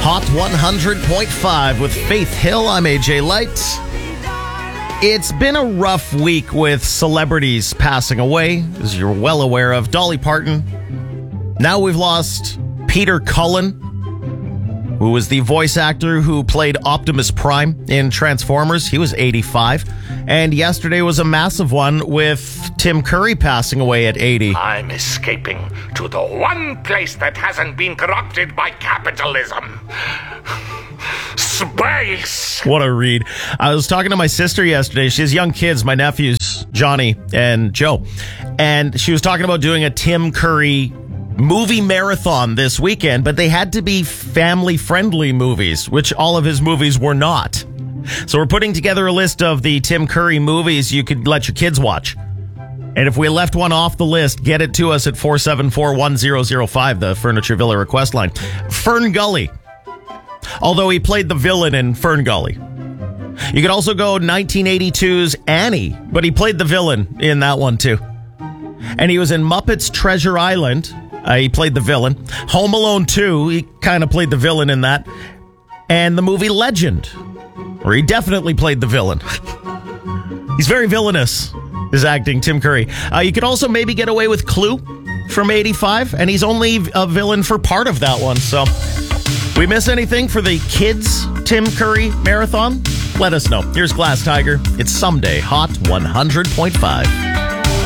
Hot 100.5 with Faith Hill. I'm AJ Light. It's been a rough week with celebrities passing away, as you're well aware of. Dolly Parton. Now we've lost Peter Cullen, who was the voice actor who played Optimus Prime in Transformers. He was 85. And yesterday was a massive one with Tim Curry passing away at 80. I'm escaping to the one place that hasn't been corrupted by capitalism. Space! What a read. I was talking to my sister yesterday. She has young kids, my nephews, Johnny and Joe. And she was talking about doing a Tim Curry movie marathon this weekend, but they had to be family-friendly movies, which all of his movies were not. So we're putting together a list of the Tim Curry movies you could let your kids watch. And if we left one off the list, get it to us at 474-1005, the Furniture Villa request line. Fern Gully. Although he played the villain in Fern Gully. You could also go 1982's Annie, but he played the villain in that one too. And he was in Muppets Treasure Island. He played the villain. Home Alone 2, he kind of played the villain in that. And the movie Legend, where he definitely played the villain. He's very villainous, his acting, Tim Curry. You could also maybe get away with Clue from 85, and he's only a villain for part of that one. So, we miss anything for the kids' Tim Curry marathon? Let us know. Here's Glass Tiger. It's Someday Hot 100.5.